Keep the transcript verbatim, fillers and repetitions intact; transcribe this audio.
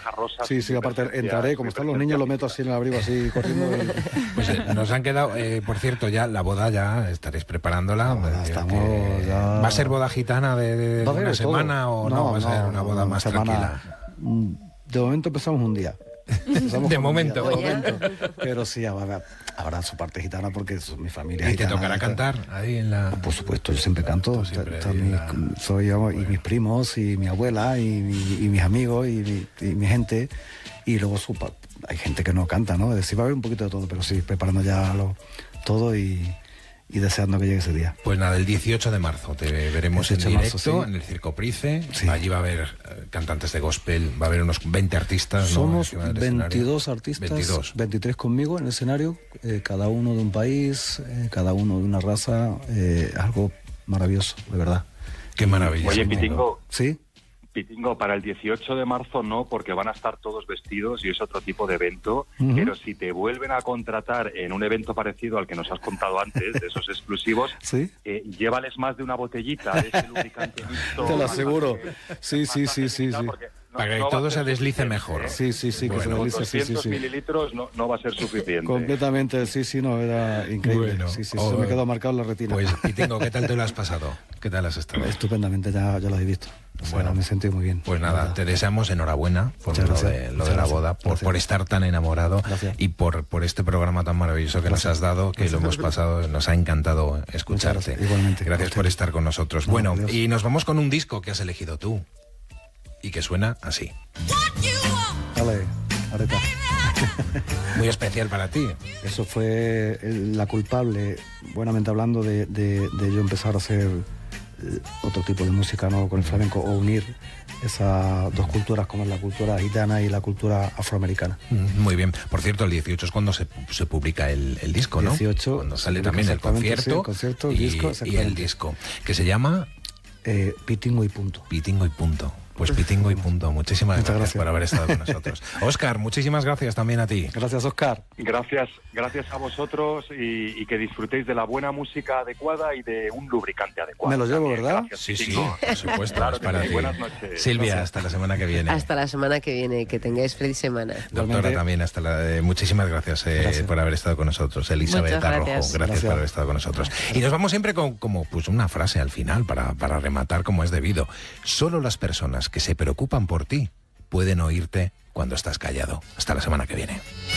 camisa rosa. Sí, sí, aparte entraré, como están los niños, lo meto así en el abrigo, así corriendo. Y... Pues eh, nos han quedado, eh, por cierto, ya la boda ya estaréis preparándola. Boda, eh, estamos que, ya... ¿Va a ser boda gitana de, de, de una semana todo. o no, no? Va a ser una boda más semana... tranquila. De momento empezamos un día. Empezamos de momento. Día, de momento. Pero sí, habrá, habrá su parte gitana porque son mi familia. ¿Y te tocará cantar ahí en la...? Por supuesto, yo siempre canto. Siempre está, está mi, la... Soy yo y mis primos y mi abuela y, mi, y mis amigos y mi, y mi gente. Y luego su, hay gente que no canta, ¿no? Es decir, va a haber un poquito de todo, pero sí, preparando ya lo, todo y... y deseando que llegue ese día. Pues nada, el dieciocho de marzo te veremos en directo, marzo, sí. en el Circo Price. Sí. Allí va a haber eh, cantantes de gospel, va a haber unos veinte artistas. Somos ¿no? veintidós artistas, veintidós. veintitrés conmigo en el escenario, eh, cada uno de un país, eh, cada uno de una raza, eh, algo maravilloso, de verdad. Qué maravilla. Oye, Pitingo. ¿Sí? Pitingo, para el dieciocho de marzo no, porque van a estar todos vestidos y es otro tipo de evento, uh-huh. pero si te vuelven a contratar en un evento parecido al que nos has contado antes, de esos exclusivos, ¿sí? eh, llévales más de una botellita de ese lubricante mixto. Te lo aseguro. Sí, sí, sí, sí, sí. No, para que no todo se deslice mejor. ¿eh? Sí, sí, sí, bueno, que se deslice, doscientos sí, sí, sí. mililitros no, no va a ser suficiente. Completamente, sí, sí, no, era increíble. Bueno, sí, sí, oh, se me quedó marcado en la retina. Pues, Pitingo, ¿qué tal te lo has pasado? ¿Qué tal has estado? Estupendamente, ya, ya lo he visto. O sea, bueno, me sentí muy bien. Pues nada, te deseamos enhorabuena por lo de, lo de la boda, por, por estar tan enamorado gracias. y por, por este programa tan maravilloso que gracias. nos has dado, que gracias. lo hemos pasado, nos ha encantado escucharte. Gracias. Igualmente. Gracias por estar con nosotros. No, bueno, Dios. Y nos vamos con un disco que has elegido tú y que suena así. Dale, areta. Muy especial para ti. Eso fue la culpable, buenamente hablando, de, de, de yo empezar a hacer otro tipo de música, ¿no? Con el flamenco, o unir esas dos culturas como es la cultura gitana y la cultura afroamericana. Muy bien. Por cierto, el dieciocho es cuando se, se publica el, el disco, ¿no? dieciocho, cuando sale también el concierto, sí, el concierto el y, disco, y el disco, que se llama... Eh, Pitingo y punto. Pitingo y punto. Pues Pitingo y punto. Muchísimas gracias, gracias por haber estado con nosotros. Óscar, muchísimas gracias también a ti. Gracias, Óscar. Gracias, gracias a vosotros y, y que disfrutéis de la buena música adecuada y de un lubricante adecuado. Me lo llevo, también. ¿verdad? Gracias, sí, Pitingo. sí, por supuesto. Claro es para sí. ti. Buenas noches. Silvia, gracias. hasta la semana que viene. Hasta la semana que viene. Que tengáis feliz semana. Doctora, Igualmente. también, hasta la, eh, muchísimas gracias, eh, gracias por haber estado con nosotros. Elizabeth Muchas Arrojo, gracias. gracias, gracias por haber estado con nosotros. Y nos vamos siempre con como pues una frase al final para, para rematar como es debido. Solo las personas que se preocupan por ti pueden oírte cuando estás callado. Hasta la semana que viene.